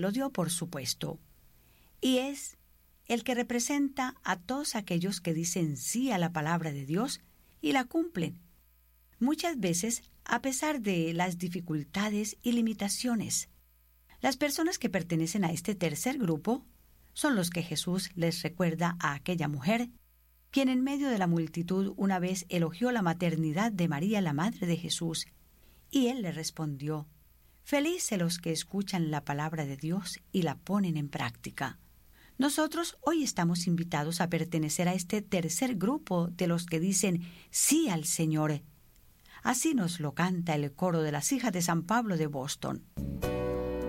lo dio por supuesto. Y es el que representa a todos aquellos que dicen sí a la palabra de Dios y la cumplen, muchas veces a pesar de las dificultades y limitaciones. Las personas que pertenecen a este tercer grupo son los que Jesús les recuerda a aquella mujer, quien en medio de la multitud una vez elogió la maternidad de María, la madre de Jesús, y él le respondió: «Felices los que escuchan la palabra de Dios y la ponen en práctica». Nosotros hoy estamos invitados a pertenecer a este tercer grupo de los que dicen sí al Señor. Así nos lo canta el coro de las hijas de San Pablo de Boston.